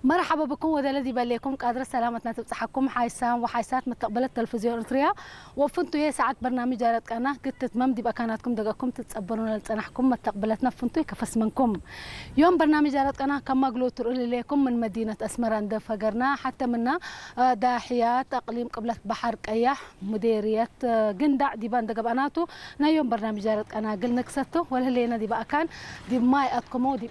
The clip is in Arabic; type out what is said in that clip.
مرحبا بكم وذا الذي بليكم قادرة سلامتنا تبصحكم حايسان وحايسات مستقبل التلفزيون الإرتريا وفنتو هي ساعات برنامج جارت أنا قلت تمام دي بكاناتكم دقاكم تتصبرون لتنحكم مستقبلتنا فنتو كفس منكم يوم برنامج جارت أنا كما قلت تقول لكم من مدينة أسمران فقرنا حتى منا داحيات أقليم قبلة بحر قياح مديرية قندع دي بان دقباناتو نا يوم برنامج جارت أنا قل نكسته ولا لينا دي بقى كان دي ماي أتكمو دي